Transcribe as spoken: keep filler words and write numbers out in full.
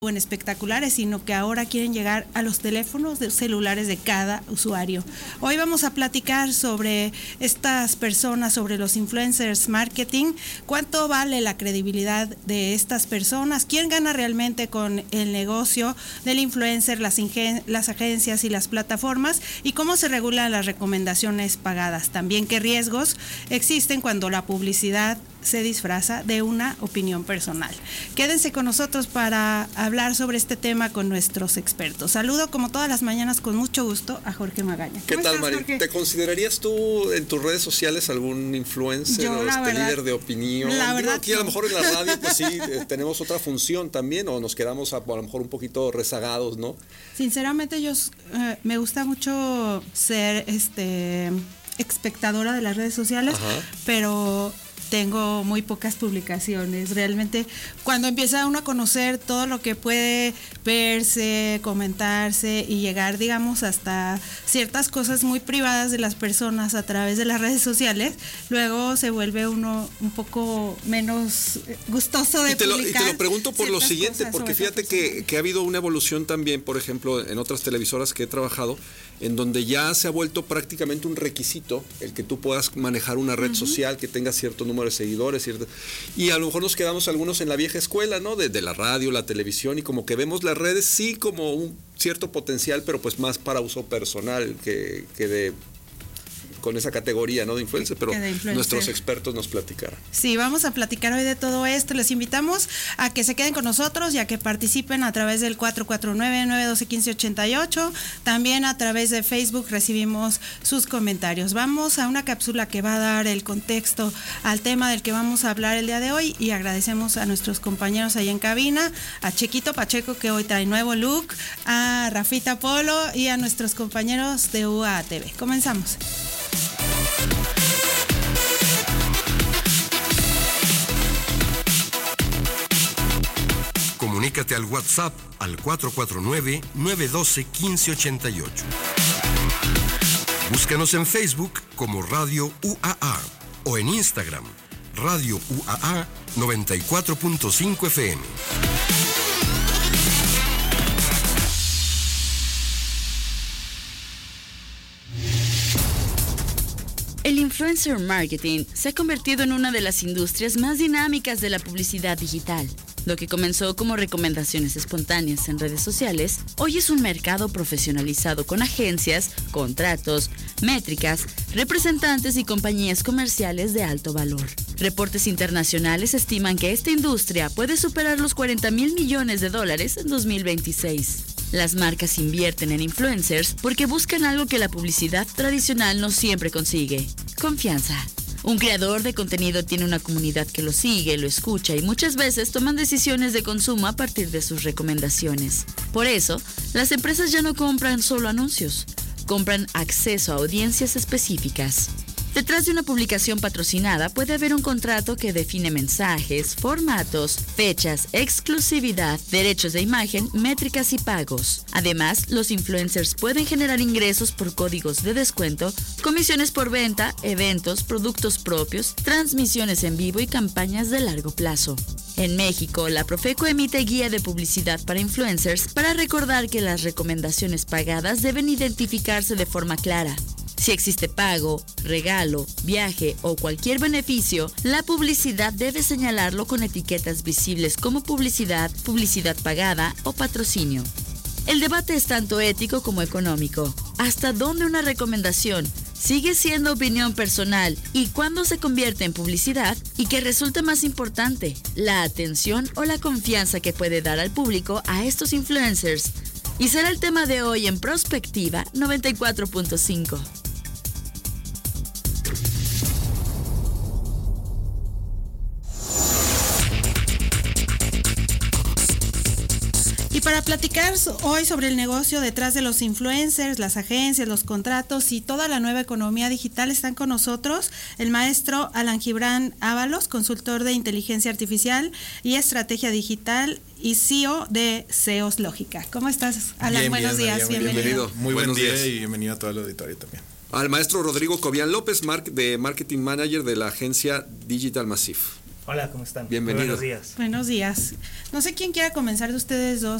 en espectaculares, sino que ahora quieren llegar a los teléfonos celulares de cada usuario. Hoy vamos a platicar sobre estas personas, sobre los influencers marketing, cuánto vale la credibilidad de estas personas, quién gana realmente con el negocio del influencer, las, ingen- las agencias y las plataformas, y cómo se regulan las recomendaciones pagadas. También qué riesgos existen cuando la publicidad se disfraza de una opinión personal. Quédense con nosotros para hablar sobre este tema con nuestros expertos. Saludo como todas las mañanas con mucho gusto a Jorge Magaña. ¿Qué tal, estás, Mari? Jorge? ¿Te considerarías tú en tus redes sociales algún influencer Yo, o este verdad, líder de opinión? La verdad, Digo, aquí a lo mejor en la radio pues sí eh, tenemos otra función también, o nos quedamos a, a lo mejor un poquito rezagados, ¿no? Sinceramente yo eh, me gusta mucho ser este espectadora de las redes sociales. Ajá. Pero tengo muy pocas publicaciones. Realmente cuando empieza uno a conocer todo lo que puede verse, comentarse y llegar, digamos, hasta ciertas cosas muy privadas de las personas a través de las redes sociales, luego se vuelve uno un poco menos gustoso de y te lo, publicar. Y te lo pregunto por lo siguiente, porque fíjate que, que ha habido una evolución también, por ejemplo, en otras televisoras que he trabajado, en donde ya se ha vuelto prácticamente un requisito el que tú puedas manejar una red uh-huh. social, que tenga cierto número de seguidores, cierto, y a lo mejor nos quedamos algunos en la vieja escuela, ¿no? De, de la radio, la televisión, y como que vemos las redes sí como un cierto potencial, pero pues más para uso personal que, que de con esa categoría, ¿no? De influencer, pero de influencer. Nuestros expertos nos platicarán. Sí, vamos a platicar hoy de todo esto. Les invitamos a que se queden con nosotros y a que participen a través del cuatro cuatro nueve, nueve uno dos, uno cinco ocho ocho. También a través de Facebook recibimos sus comentarios. Vamos a una cápsula que va a dar el contexto al tema del que vamos a hablar el día de hoy, y agradecemos a nuestros compañeros ahí en cabina, a Chequito Pacheco, que hoy trae nuevo look, a Rafita Polo y a nuestros compañeros de U A T V. Comenzamos. Comunícate al WhatsApp al cuatro cuatro nueve, nueve uno dos, uno cinco ocho ocho. Búscanos en Facebook como Radio U A A o en Instagram Radio U A A noventa y cuatro punto cinco F M. El influencer marketing se ha convertido en una de las industrias más dinámicas de la publicidad digital. Lo que comenzó como recomendaciones espontáneas en redes sociales, hoy es un mercado profesionalizado con agencias, contratos, métricas, representantes y compañías comerciales de alto valor. Reportes internacionales estiman que esta industria puede superar los cuarenta mil millones de dólares en dos mil veintiséis. Las marcas invierten en influencers porque buscan algo que la publicidad tradicional no siempre consigue: confianza. Un creador de contenido tiene una comunidad que lo sigue, lo escucha y muchas veces toman decisiones de consumo a partir de sus recomendaciones. Por eso, las empresas ya no compran solo anuncios, compran acceso a audiencias específicas. Detrás de una publicación patrocinada puede haber un contrato que define mensajes, formatos, fechas, exclusividad, derechos de imagen, métricas y pagos. Además, los influencers pueden generar ingresos por códigos de descuento, comisiones por venta, eventos, productos propios, transmisiones en vivo y campañas de largo plazo. En México, la Profeco emite guía de publicidad para influencers para recordar que las recomendaciones pagadas deben identificarse de forma clara. Si existe pago, regalo, viaje o cualquier beneficio, la publicidad debe señalarlo con etiquetas visibles como publicidad, publicidad pagada o patrocinio. El debate es tanto ético como económico. ¿Hasta dónde una recomendación sigue siendo opinión personal y cuándo se convierte en publicidad? ¿Y qué resulta más importante, la atención o la confianza que puede dar al público a estos influencers? Y será el tema de hoy en Prospectiva noventa y cuatro punto cinco. Y para platicar hoy sobre el negocio detrás de los influencers, las agencias, los contratos y toda la nueva economía digital, están con nosotros el maestro Alan Gibran Ábalos, consultor de inteligencia artificial y estrategia digital y C E O de S E Os Lógica. ¿Cómo estás, Alan? Bien, Buenos bien, días, bien, bienvenido. bienvenido. Muy Buenos buen día días. y bienvenido a todo el auditorio también. Al maestro Rodrigo Cobian López, de Marketing Manager de la agencia Digital Massive. Hola, ¿cómo están? Bienvenido. Buenos días. Buenos días. No sé quién quiera comenzar de ustedes dos.